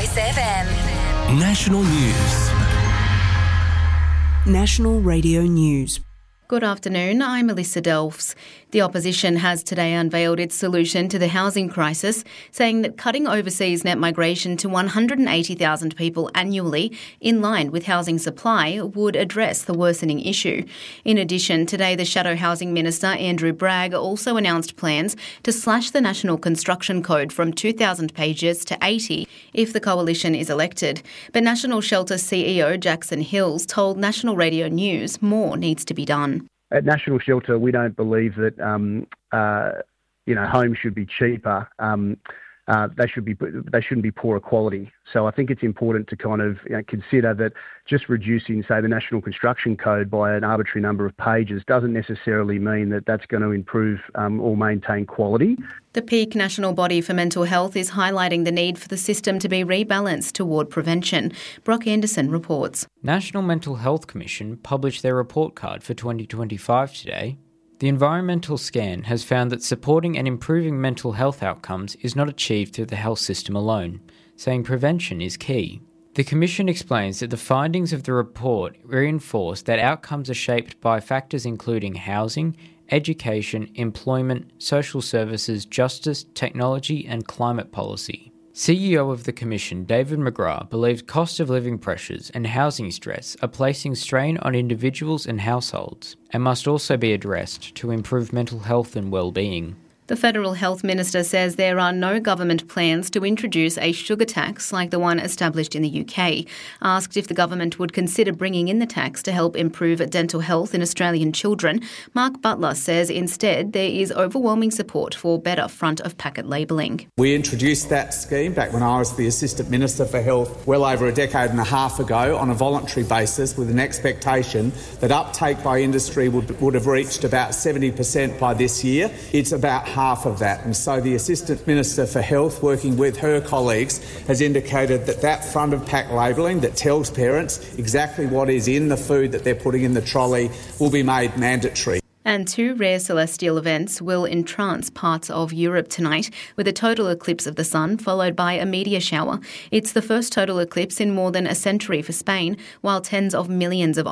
Choice FM. National News. National Radio News. Good afternoon, I'm Melissa Delfs. The opposition has today unveiled its solution to the housing crisis, saying that cutting overseas net migration to 180,000 people annually, in line with housing supply, would address the worsening issue. In addition, today the Shadow Housing Minister, Andrew Bragg, also announced plans to slash the National Construction Code from 2,000 pages to 80 if the coalition is elected. But National Shelter CEO Jackson Hills told National Radio News more needs to be done. At National Shelter, we don't believe that homes should be cheaper. They shouldn't be poorer quality. So I think it's important to kind of consider that just reducing, say, the National Construction Code by an arbitrary number of pages doesn't necessarily mean that that's going to improve or maintain quality. The peak national body for mental health is highlighting the need for the system to be rebalanced toward prevention. Brock Anderson reports. National Mental Health Commission published their report card for 2025 today. The environmental scan has found that supporting and improving mental health outcomes is not achieved through the health system alone, saying prevention is key. The Commission explains that the findings of the report reinforce that outcomes are shaped by factors including housing, education, employment, social services, justice, technology and climate policy. CEO of the Commission, David McGrath, believes cost of living pressures and housing stress are placing strain on individuals and households and must also be addressed to improve mental health and well-being. The Federal Health Minister says there are no government plans to introduce a sugar tax like the one established in the UK. Asked if the government would consider bringing in the tax to help improve dental health in Australian children, Mark Butler says instead there is overwhelming support for better front-of-packet labelling. We introduced that scheme back when I was the Assistant Minister for Health well over a decade and a half ago on a voluntary basis with an expectation that uptake by industry would have reached about 70% by this year. It's about half of that. And so the Assistant Minister for Health, working with her colleagues, has indicated that front-of-pack labelling that tells parents exactly what is in the food that they're putting in the trolley will be made mandatory. And two rare celestial events will entrance parts of Europe tonight, with a total eclipse of the sun followed by a meteor shower. It's the first total eclipse in more than a century for Spain, while tens of millions of